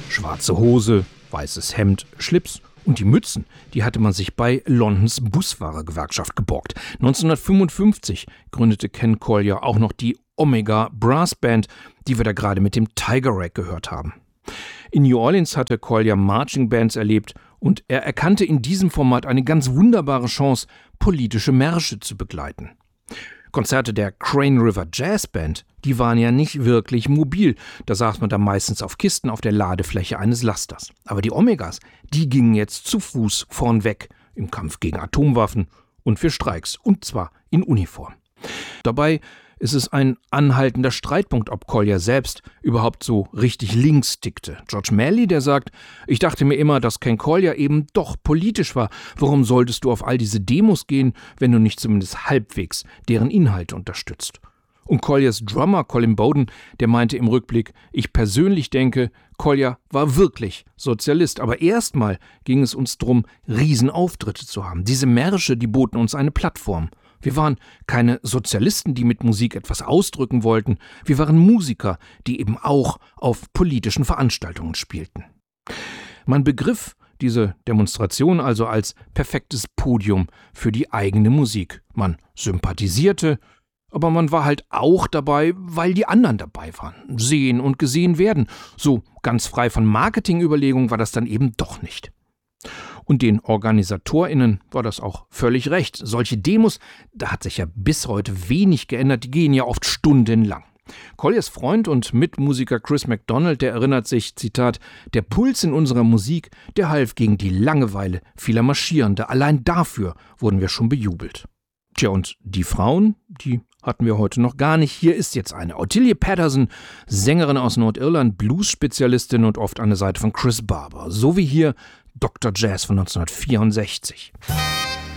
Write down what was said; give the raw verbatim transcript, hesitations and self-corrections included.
Schwarze Hose, weißes Hemd, Schlips und die Mützen, die hatte man sich bei Londons Busfahrergewerkschaft geborgt. neunzehnhundertfünfundfünfzig gründete Ken Collier auch noch die Omega Brass Band, die wir da gerade mit dem Tiger Rag gehört haben. In New Orleans hatte Collier Marching Bands erlebt und er erkannte in diesem Format eine ganz wunderbare Chance, politische Märsche zu begleiten. Konzerte der Crane River Jazz Band, die waren ja nicht wirklich mobil. Da saß man da meistens auf Kisten auf der Ladefläche eines Lasters. Aber die Omegas, die gingen jetzt zu Fuß vornweg im Kampf gegen Atomwaffen und für Streiks, und zwar in Uniform. Dabei ist es ein anhaltender Streitpunkt, ob Collier selbst überhaupt so richtig links tickte. George Manley, der sagt, ich dachte mir immer, dass Ken Collier eben doch politisch war. Warum solltest du auf all diese Demos gehen, wenn du nicht zumindest halbwegs deren Inhalte unterstützt? Und Colliers Drummer Colin Bowden, der meinte im Rückblick, ich persönlich denke, Collier war wirklich Sozialist. Aber erstmal ging es uns darum, Riesenauftritte zu haben. Diese Märsche, die boten uns eine Plattform. Wir waren keine Sozialisten, die mit Musik etwas ausdrücken wollten. Wir waren Musiker, die eben auch auf politischen Veranstaltungen spielten. Man begriff diese Demonstration also als perfektes Podium für die eigene Musik. Man sympathisierte, aber man war halt auch dabei, weil die anderen dabei waren. Sehen und gesehen werden. So ganz frei von Marketingüberlegungen war das dann eben doch nicht. Und den OrganisatorInnen war das auch völlig recht. Solche Demos, da hat sich ja bis heute wenig geändert, die gehen ja oft stundenlang. Colliers Freund und Mitmusiker Chris MacDonald, der erinnert sich, Zitat, der Puls in unserer Musik, der half gegen die Langeweile vieler Marschierender. Allein dafür wurden wir schon bejubelt. Tja, und die Frauen, die hatten wir heute noch gar nicht. Hier ist jetzt eine. Ottilie Patterson, Sängerin aus Nordirland, Blues-Spezialistin und oft an der Seite von Chris Barber. So wie hier Doktor Jazz von neunzehnhundertvierundsechzig.